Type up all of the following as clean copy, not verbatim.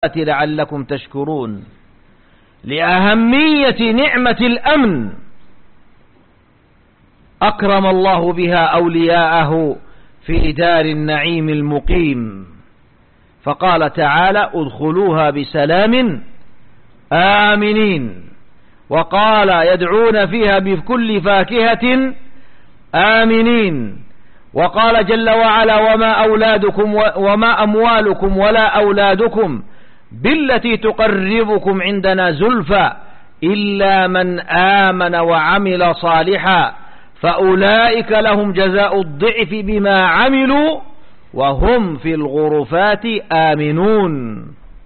لعلكم تشكرون. لأهمية نعمة الأمن أكرم الله بها أولياءه في دار النعيم المقيم، فقال تعالى ادخلوها بسلام آمنين، وقال يدعون فيها بكل فاكهة آمنين، وقال جل وعلا وما أموالكم ولا أولادكم بالتي تقربكم عندنا زلفى إلا من آمن وعمل صالحا فأولئك لهم جزاء الضعف بما عملوا وهم في الغرفات آمنون.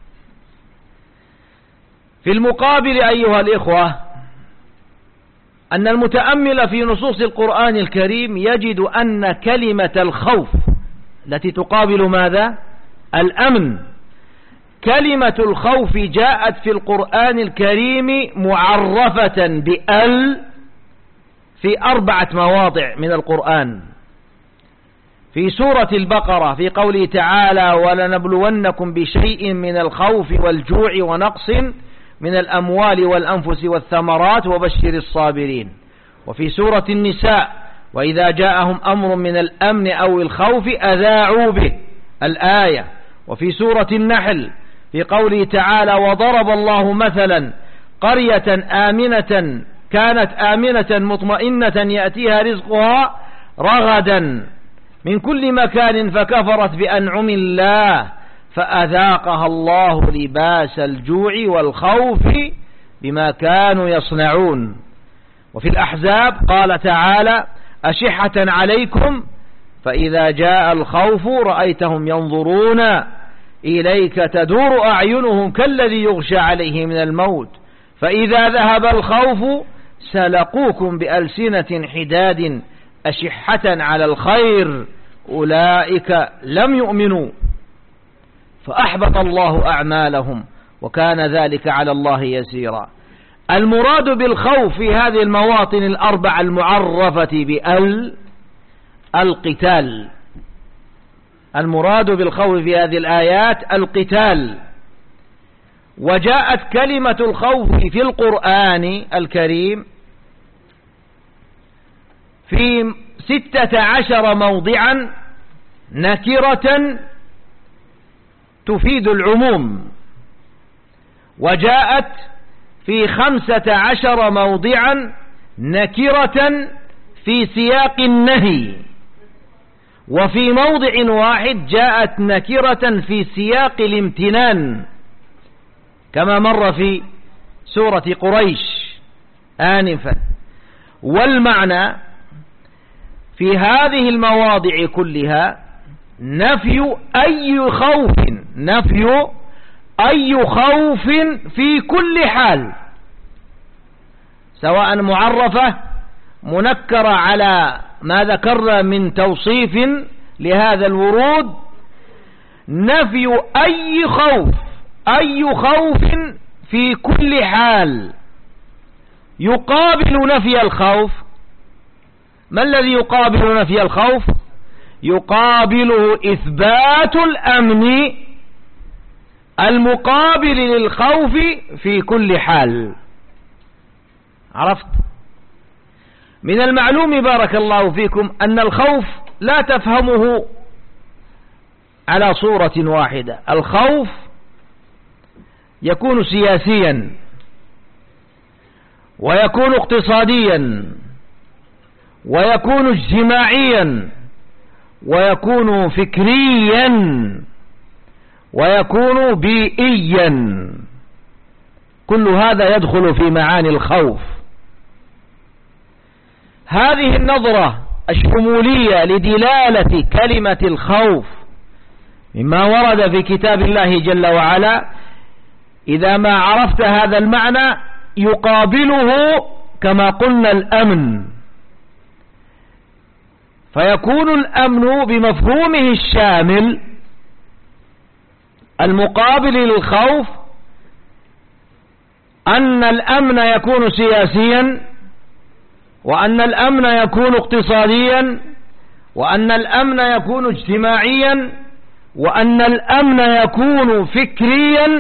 في المقابل أيها الإخوة أن المتأمل في نصوص القرآن الكريم يجد أن كلمة الخوف التي تقابل ماذا؟ الأمن. كلمة الخوف جاءت في القرآن الكريم معرفة بأل في 4 مواضع من القرآن. في سورة البقرة في قوله تعالى ولنبلونكم بشيء من الخوف والجوع ونقص من الأموال والأنفس والثمرات وبشر الصابرين. وفي سورة النساء وإذا جاءهم أمر من الأمن أو الخوف أذاعوا به الآية. وفي سورة النحل في قوله تعالى وضرب الله مثلا قرية آمنة كانت آمنة مطمئنة يأتيها رزقها رغدا من كل مكان فكفرت بأنعم الله فأذاقها الله لباس الجوع والخوف بما كانوا يصنعون. وفي الأحزاب قال تعالى أشحة عليكم فإذا جاء الخوف رأيتهم ينظرون إليك تدور أعينهم كالذي يغشى عليه من الموت فإذا ذهب الخوف سلقوكم بألسنة حداد أشحة على الخير أولئك لم يؤمنوا فأحبط الله أعمالهم وكان ذلك على الله يسيرا. المراد بالخوف في هذه المواطن 4 المعرفة بأل القتال. المراد بالخوف في هذه الآيات القتال. وجاءت كلمة الخوف في القرآن الكريم في 16 موضعا نكرة تفيد العموم، وجاءت في 15 موضعا نكرة في سياق النهي، وفي موضع واحد جاءت نكرة في سياق الامتنان كما مر في سورة قريش آنفا. والمعنى في هذه المواضع كلها نفي أي خوف في كل حال، سواء معرفة منكرة على ما ذكرنا من توصيف لهذا الورود، نفي أي خوف في كل حال. يقابل نفي الخوف ما الذي يقابل نفي الخوف؟ يقابله إثبات الأمن المقابل للخوف في كل حال. عرفت؟ من المعلوم بارك الله فيكم أن الخوف لا تفهمه على صورة واحدة. الخوف يكون سياسيا ويكون اقتصاديا ويكون اجتماعيا ويكون فكريا ويكون بيئيا. كل هذا يدخل في معاني الخوف. هذه النظرة الشمولية لدلالة كلمة الخوف مما ورد في كتاب الله جل وعلا، إذا ما عرفت هذا المعنى يقابله كما قلنا الأمن، فيكون الأمن بمفهومه الشامل المقابل للخوف أن الأمن يكون سياسيا، وأن الأمن يكون اقتصاديا، وأن الأمن يكون اجتماعيا، وأن الأمن يكون فكريا،